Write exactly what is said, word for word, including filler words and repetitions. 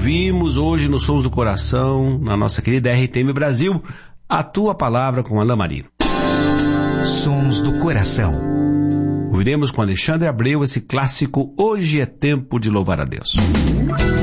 ouvimos hoje no Sons do Coração, na nossa querida R T M Brasil, a tua palavra com Alain Marino. Sons do Coração. Ouviremos com Alexandre Abreu esse clássico Hoje é Tempo de Louvar a Deus.